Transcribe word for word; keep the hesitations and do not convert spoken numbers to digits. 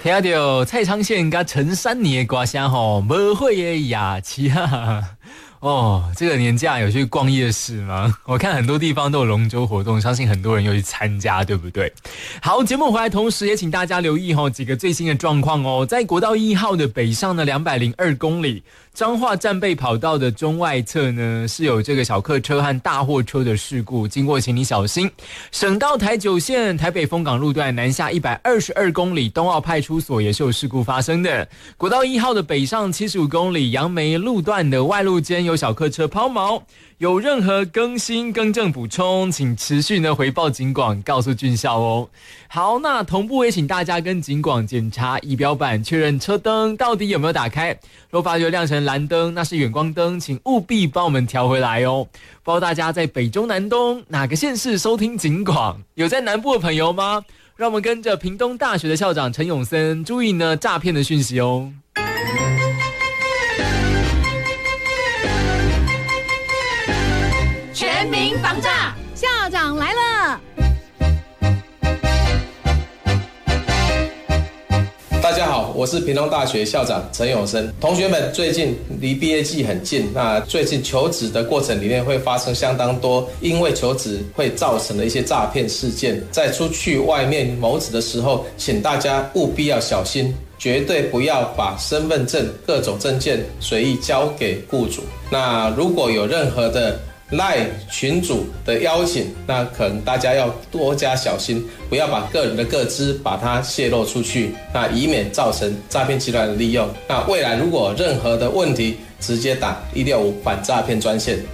听到蔡昌宪跟陈珊妮的歌声吼，无悔的雅琪哈。哦，这个年假有去逛夜市吗？我看很多地方都有龙舟活动，相信很多人有去参加，对不对？好，节目回来同时也请大家留意哦几个最新的状况哦。在国道一号的北上呢两百零二公里，彰化战备跑道的中外侧呢是有这个小客车和大货车的事故，经过请你小心。省道台九线台北丰港路段南下一百二十二公里，东澳派出所也是有事故发生的。国道一号的北上七十五公里杨梅路段的外路间有有小客车抛锚，有任何更新更正补充，请持续呢回报警广，告诉军校哦。好，那同步也请大家跟警广检查仪表板，确认车灯到底有没有打开。若发觉亮成蓝灯，那是远光灯，请务必帮我们调回来哦。不知道大家在北中南东哪个县市收听警广？有在南部的朋友吗？让我们跟着屏东大学的校长陈永森注意呢诈骗的讯息哦。 全民防诈， 校长来了！ 大家好，我是屏东大学校长陈永生。同学们，最近离毕业季很近，那最近求职的过程里面会发生相当多因为求职会造成的一些诈骗事件。在出去外面谋职的时候，请大家务必要小心，绝对不要把身份证、各种证件随意交给雇主。那如果有任何的赖群组的邀请，那可能大家要多加小心，不要把个人的个资把它泄露出去，那以免造成诈骗集团的利用。那未来如果有任何的问题，直接打一六五反诈骗专线。